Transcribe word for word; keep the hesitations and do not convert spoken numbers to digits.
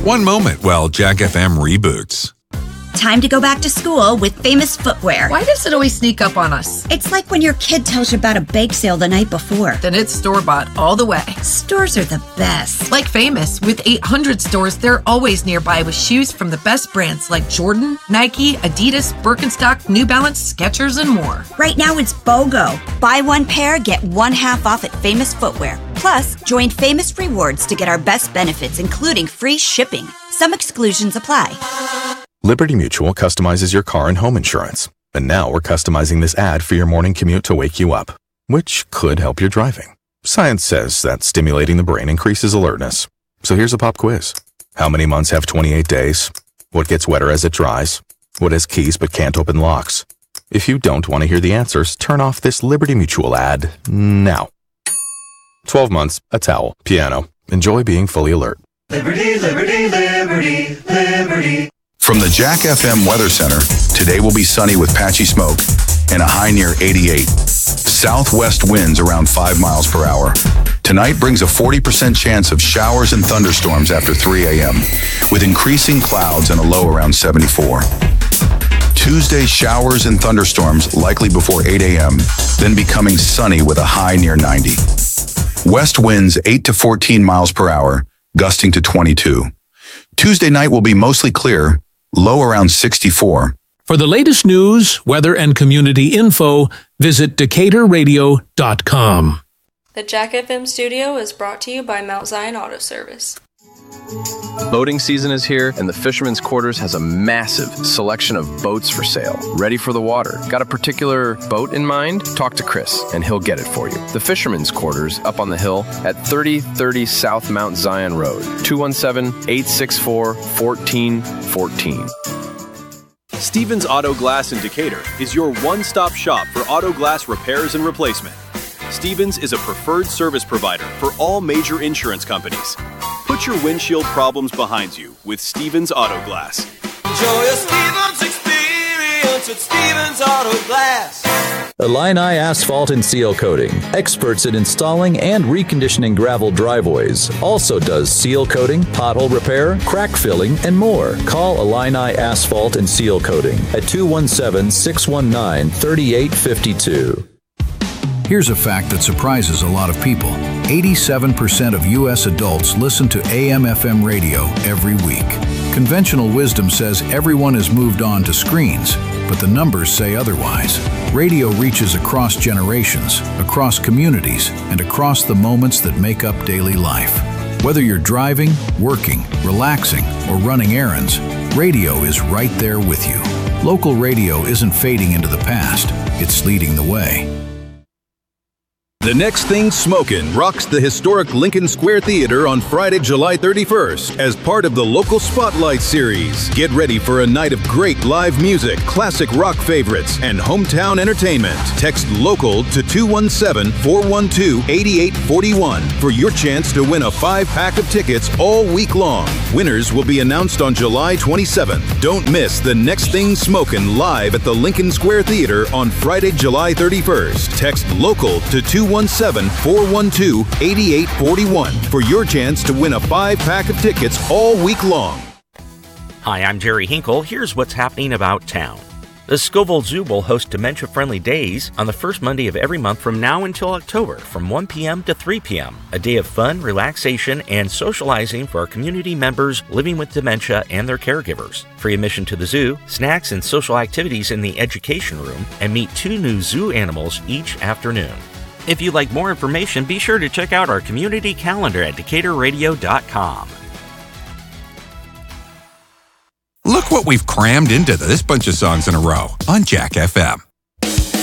One moment while Jack F M reboots. Time to go back to school with Famous Footwear. Why does it always sneak up on us? It's like when your kid tells you about a bake sale the night before. Then it's store-bought all the way. Stores are the best. Like Famous, with eight hundred stores, they're always nearby with shoes from the best brands like Jordan, Nike, Adidas, Birkenstock, New Balance, Skechers, and more. Right now it's BOGO. Buy one pair, get one half off at Famous Footwear. Plus, join Famous Rewards to get our best benefits, including free shipping. Some exclusions apply. Liberty Mutual customizes your car and home insurance. And now we're customizing this ad for your morning commute to wake you up, which could help your driving. Science says that stimulating the brain increases alertness. So here's a pop quiz. How many months have twenty-eight days? What gets wetter as it dries? What has keys but can't open locks? If you don't want to hear the answers, turn off this Liberty Mutual ad now. twelve months, a towel, piano. Enjoy being fully alert. Liberty, liberty, liberty, liberty. From the Jack F M Weather Center, today will be sunny with patchy smoke and a high near eighty-eight. Southwest winds around five miles per hour. Tonight brings a forty percent chance of showers and thunderstorms after three a.m., with increasing clouds and a low around seventy-four. Tuesday, showers and thunderstorms likely before eight a.m., then becoming sunny with a high near ninety. West winds eight to fourteen miles per hour, gusting to twenty-two. Tuesday night will be mostly clear, low around sixty-four. For the latest news, weather, and community info, visit Decatur Radio dot com. The Jack F M studio is brought to you by Mount Zion Auto Service. Boating season is here, and the Fisherman's Quarters has a massive selection of boats for sale, ready for the water. Got a particular boat in mind? Talk to Chris, and he'll get it for you. The Fisherman's Quarters, up on the hill at thirty thirty South Mount Zion Road, two one seven, eight six four, one four one four. Stevens Auto Glass in Decatur is your one-stop shop for auto glass repairs and replacement. Stevens is a preferred service provider for all major insurance companies. Put your windshield problems behind you with Stevens Auto Glass. Enjoy a Stevens experience at Stevens Auto Glass. Illini Asphalt and Seal Coating, experts in installing and reconditioning gravel driveways. Also does seal coating, pothole repair, crack filling, and more. Call Illini Asphalt and Seal Coating at two one seven, six one nine, three eight five two. Here's a fact that surprises a lot of people. eighty-seven percent of U S adults listen to A M F M radio every week. Conventional wisdom says everyone has moved on to screens, but the numbers say otherwise. Radio reaches across generations, across communities, and across the moments that make up daily life. Whether you're driving, working, relaxing, or running errands, radio is right there with you. Local radio isn't fading into the past, it's leading the way. The Next Thing Smokin' rocks the historic Lincoln Square Theater on Friday, July thirty-first as part of the Local Spotlight Series. Get ready for a night of great live music, classic rock favorites, and hometown entertainment. Text LOCAL to two one seven, four one two, eight eight four one for your chance to win a five-pack of tickets all week long. Winners will be announced on July twenty-seventh. Don't miss The Next Thing Smokin' live at the Lincoln Square Theater on Friday, July thirty-first. Text LOCAL to two one seven, four one two, eight eight four one for your chance to win a five-pack of tickets all week long. Hi, I'm Jerry Hinkle. Here's what's happening about town. The Scoville Zoo will host dementia-friendly days on the first Monday of every month from now until October from one p.m. to three p.m. A day of fun, relaxation, and socializing for our community members living with dementia and their caregivers. Free admission to the zoo, snacks and social activities in the education room, and meet two new zoo animals each afternoon. If you'd like more information, be sure to check out our community calendar at Decatur Radio dot com. Look what we've crammed into this bunch of songs in a row on Jack F M.